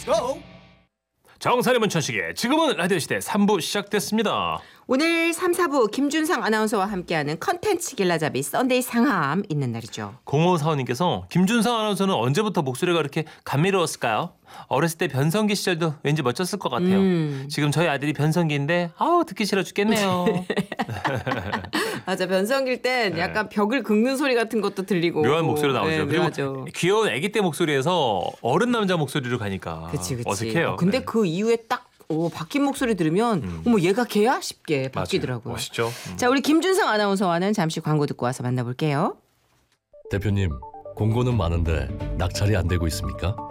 go. 정선의 문천식의 지금은 라디오 시대 3부 시작됐습니다. 오늘 3, 4부 김준상 아나운서와 함께하는 컨텐츠 길라잡이 썬데이 상암 있는 날이죠. 0545님께서 김준상 아나운서는 언제부터 목소리가 그렇게 감미로웠을까요? 어렸을 때 변성기 시절도 왠지 멋졌을 것 같아요. 지금 저희 아들이 변성기인데 아우 듣기 싫어 죽겠네요. 맞아, 변성기일 땐 약간 벽을 긁는 소리 같은 것도 들리고 묘한 목소리 나오죠. 네, 그리고 묘하죠. 귀여운 아기 때 목소리에서 어른 남자 목소리로 가니까 그치. 어색해요. 근데 네. 그 이후에 딱 바뀐 목소리 들으면 어머 얘가 걔야? 싶게 바뀌더라고요. 멋있죠. 자, 우리 김준상 아나운서와는 잠시 광고 듣고 와서 만나볼게요. 대표님, 공고는 많은데 낙찰이 안 되고 있습니까?